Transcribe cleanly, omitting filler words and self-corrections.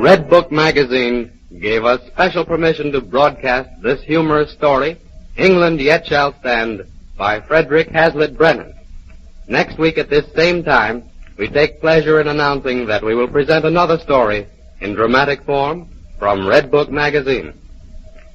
Red Book Magazine gave us special permission to broadcast this humorous story, England Yet Shall Stand, by Frederick Hazlitt Brennan. Next week at this same time, we take pleasure in announcing that we will present another story in dramatic form from Red Book Magazine.